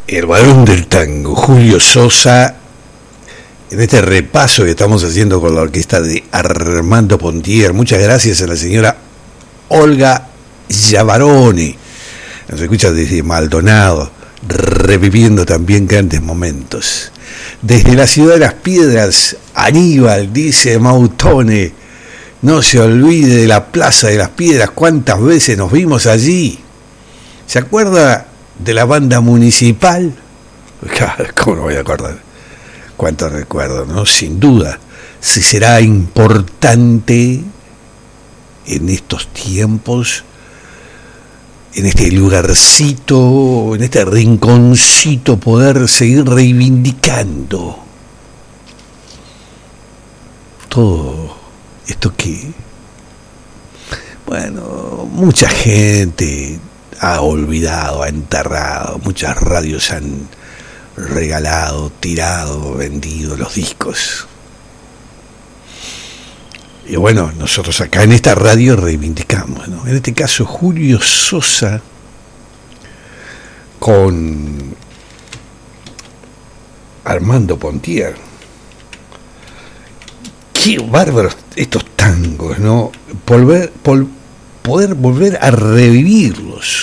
El varón del tango, Julio Sosa, en este repaso que estamos haciendo con la orquesta de Armando Pontier. Muchas gracias a la señora Olga Yavaroni. Nos escucha desde Maldonado, reviviendo también grandes momentos. Desde la ciudad de las piedras, Aníbal, dice Mautone, no se olvide de la Plaza de las Piedras, cuántas veces nos vimos allí. ¿Se acuerda de la banda municipal? ¿Cómo no voy a acordar? Cuántos recuerdos, ¿no? Sin duda, si será importante en estos tiempos, en este lugarcito, en este rinconcito, poder seguir reivindicando todo esto que, bueno, mucha gente ha olvidado, ha enterrado, muchas radios han regalado, tirado, vendido los discos. Y bueno, nosotros acá en esta radio reivindicamos, ¿no? En este caso Julio Sosa con Armando Pontier. Qué bárbaros estos tangos, ¿no? Poder volver a revivirlos.